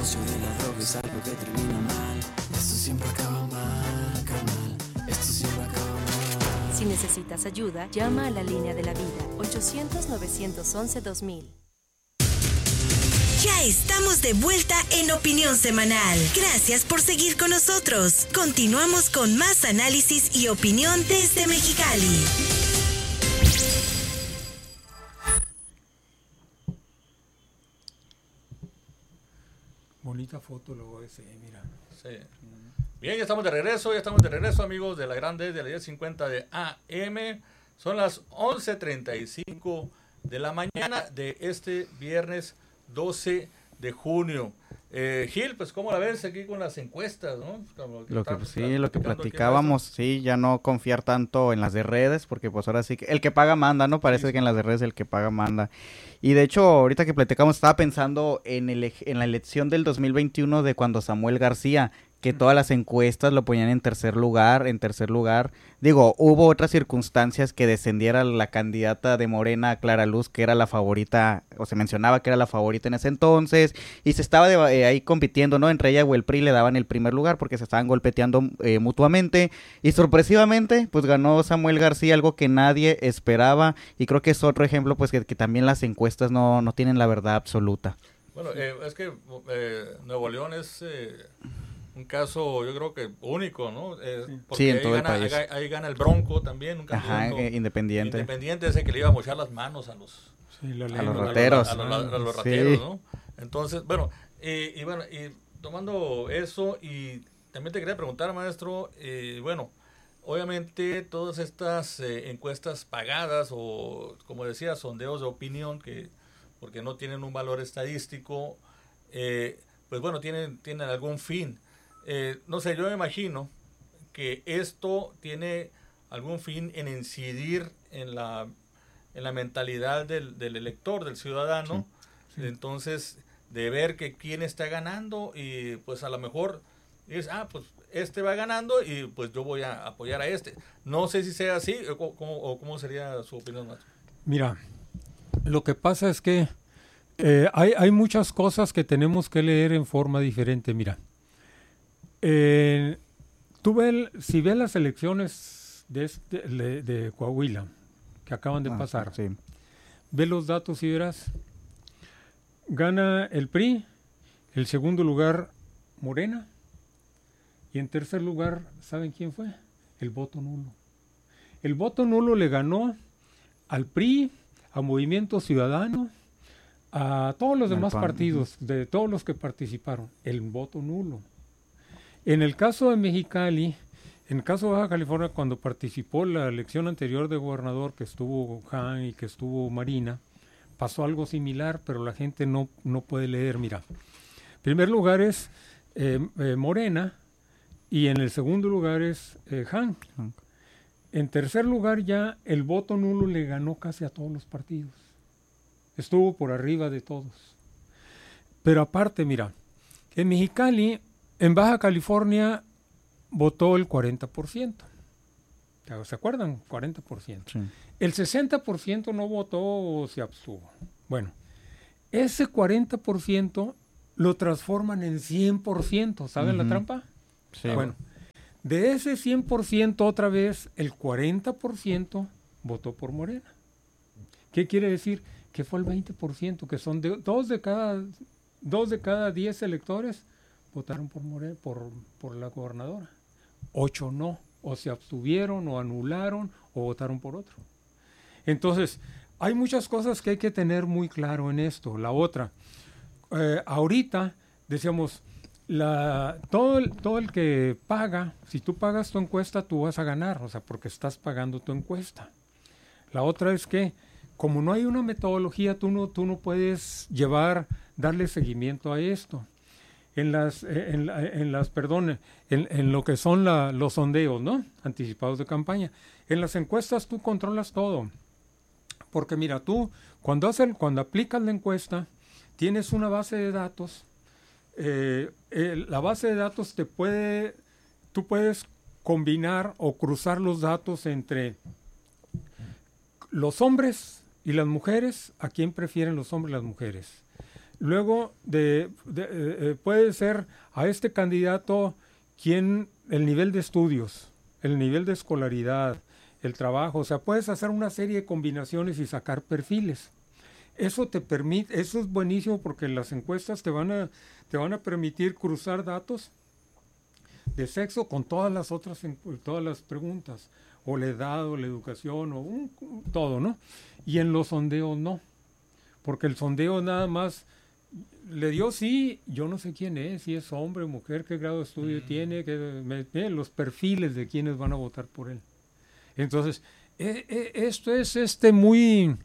negocio de la droga es algo que termina mal. Esto siempre acaba mal, carnal. Esto siempre acaba mal. Si necesitas ayuda, llama a la línea de la vida, 800-911-2000. Ya estamos de vuelta en Opinión Semanal. Gracias por seguir con nosotros. Continuamos con más análisis y opinión desde Mexicali. Bonita foto luego ese, mira. Sí. Bien, ya estamos de regreso, amigos de la Grande, de la 10:50 de AM. Son las 11:35 de la mañana de este viernes 12 de junio. Gil, pues ¿cómo la ves aquí con las encuestas, no? Lo que platicábamos, sí, ya no confiar tanto en las de redes, porque pues ahora sí que el que paga manda, ¿no? Parece que en las de redes el que paga manda. Y de hecho, ahorita que platicamos, estaba pensando en la elección del 2021 de cuando Samuel García, que todas las encuestas lo ponían en tercer lugar. Digo, hubo otras circunstancias que descendiera la candidata de Morena, Clara Luz, que era la favorita, o se mencionaba que era la favorita en ese entonces, y se estaba ahí compitiendo, ¿no? Entre ella o el PRI le daban el primer lugar porque se estaban golpeteando mutuamente, y sorpresivamente, pues ganó Samuel García, algo que nadie esperaba, y creo que es otro ejemplo, pues que también las encuestas no tienen la verdad absoluta. Bueno, es que Nuevo León es... un caso, yo creo que único, ¿no? Porque sí, en todo el país. Ahí gana el Bronco también, un candidato independiente. Independiente, ese que le iba a mochar las manos a los rateros. A los rateros, ¿no? Entonces, bueno, y tomando eso, y también te quería preguntar, maestro, bueno, obviamente todas estas encuestas pagadas o, como decía, sondeos de opinión, porque no tienen un valor estadístico, pues bueno, tienen algún fin. No sé, yo me imagino que esto tiene algún fin en incidir en la mentalidad del elector, del ciudadano, sí. Entonces, de ver que quién está ganando y pues a lo mejor es, pues este va ganando y pues yo voy a apoyar a este. No sé si sea así o cómo sería su opinión, maestro. Mira, lo que pasa es que hay muchas cosas que tenemos que leer en forma diferente. Mira, si ves las elecciones de Coahuila que acaban de pasar, sí. Ve los datos y verás, gana el PRI, el segundo lugar Morena, y en tercer lugar, ¿saben quién fue? El voto nulo. El voto nulo le ganó al PRI, a Movimiento Ciudadano, a todos los demás partidos, de todos los que participaron, el voto nulo. En el caso de Mexicali, en el caso de Baja California, cuando participó la elección anterior de gobernador, que estuvo Han y que estuvo Marina, pasó algo similar, pero la gente no puede leer. Mira, en primer lugar es Morena y en el segundo lugar es Han. En tercer lugar ya el voto nulo le ganó casi a todos los partidos. Estuvo por arriba de todos. Pero aparte, mira, en Mexicali, en Baja California, votó el 40%. ¿Se acuerdan? 40%. Sí. El 60% no votó o se abstuvo. Bueno, ese 40% lo transforman en 100%. ¿Saben la trampa? Sí. Bueno, de ese 100% otra vez, el 40% votó por Morena. ¿Qué quiere decir? Que fue el 20%, que son dos de cada 10 electores votaron por Morena, por la gobernadora. 8 no, o se abstuvieron, o anularon, o votaron por otro. Entonces, hay muchas cosas que hay que tener muy claro en esto. La otra, ahorita, decíamos, todo el que paga, si tú pagas tu encuesta, tú vas a ganar, o sea, porque estás pagando tu encuesta. La otra es que, como no hay una metodología, tú no puedes darle seguimiento a esto. En lo que son los sondeos, ¿no? Anticipados de campaña. En las encuestas tú controlas todo. Porque mira, tú cuando aplicas la encuesta, tienes una base de datos. La base de datos tú puedes combinar o cruzar los datos entre los hombres y las mujeres, a quién prefieren los hombres y las mujeres. Luego puede ser a este candidato el nivel de estudios, el nivel de escolaridad, el trabajo, o sea, puedes hacer una serie de combinaciones y sacar perfiles. Eso te permite, eso es buenísimo porque las encuestas te van a permitir cruzar datos de sexo con todas las preguntas, o la edad, o la educación, o todo, ¿no? Y en los sondeos no, porque el sondeo nada más le dio sí, yo no sé quién es, si es hombre o mujer, qué grado de estudio tiene, los perfiles de quienes van a votar por él. Entonces, esto es muy...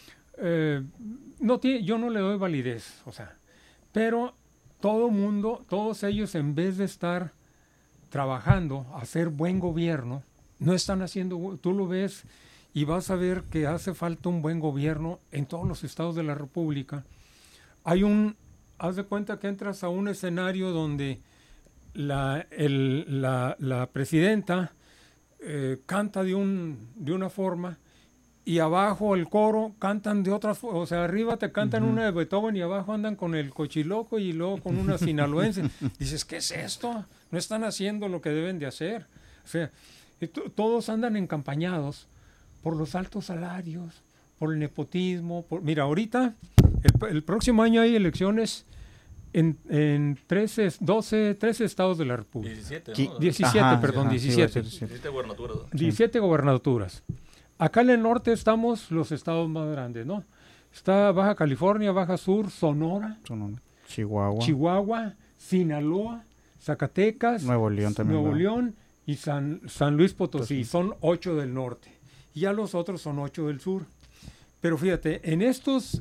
yo no le doy validez, o sea, pero todos ellos en vez de estar trabajando, hacer buen gobierno, no están haciendo, tú lo ves y vas a ver que hace falta un buen gobierno en todos los estados de la República. Haz de cuenta que entras a un escenario donde la presidenta canta de una forma y abajo el coro cantan de otra forma, o sea, arriba te cantan una de Beethoven y abajo andan con el cochiloco y luego con una sinaloense. Dices, ¿qué es esto? No están haciendo lo que deben de hacer. O sea, todos andan encampañados por los altos salarios, por el nepotismo. Mira, ahorita, el próximo año hay elecciones en 13 estados de la República. 17, ¿no? 17 gubernaturas. 17 gobernaturas. Acá en el norte estamos los estados más grandes, ¿no? Está Baja California, Baja Sur, Sonora, Chihuahua, Sinaloa, Zacatecas, Nuevo León y San Luis Potosí. Son 8 del norte. Y ya los otros son 8 del sur. Pero fíjate, en estos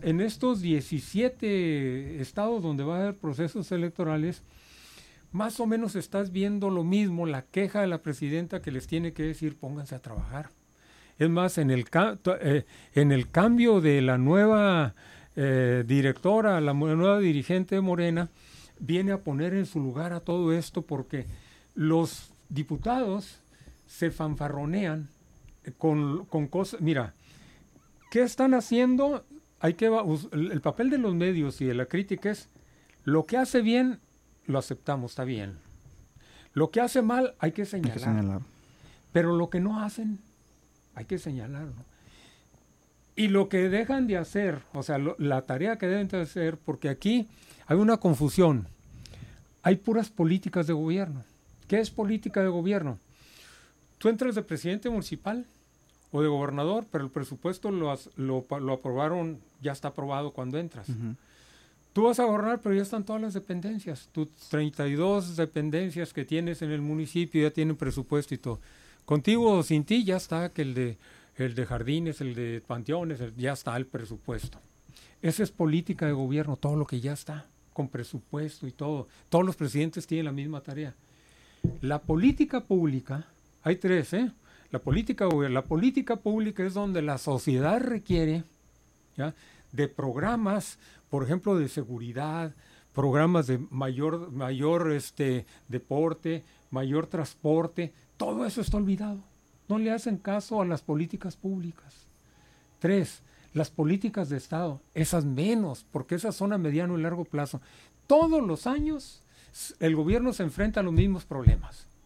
17 estados donde va a haber procesos electorales, más o menos estás viendo lo mismo, la queja de la presidenta que les tiene que decir, pónganse a trabajar. Es más, en el cambio de la nueva directora, la nueva dirigente de Morena, viene a poner en su lugar a todo esto porque los diputados se fanfarronean con cosas. Mira, ¿qué están haciendo? El papel de los medios y de la crítica es, lo que hace bien, lo aceptamos, está bien. Lo que hace mal, hay que señalar. Pero lo que no hacen, hay que señalarlo. Y lo que dejan de hacer, o sea, la tarea que deben de hacer, porque aquí hay una confusión. Hay puras políticas de gobierno. ¿Qué es política de gobierno? Tú entras de presidente municipal o de gobernador, pero el presupuesto lo aprobaron, ya está aprobado cuando entras. Tú vas a gobernar, pero ya están todas las dependencias. Tus 32 dependencias que tienes en el municipio ya tienen presupuesto y todo. Contigo o sin ti ya está que el de jardines, el de panteones, ya está el presupuesto. Esa es política de gobierno, todo lo que ya está, con presupuesto y todo. Todos los presidentes tienen la misma tarea. La política pública, hay 3, La política pública es donde la sociedad requiere, ¿ya?, de programas, por ejemplo, de seguridad, programas de mayor deporte, mayor transporte. Todo eso está olvidado. No le hacen caso a las políticas públicas. 3, las políticas de Estado, esas menos, porque esas son a mediano y largo plazo. Todos los años el gobierno se enfrenta a los mismos problemas.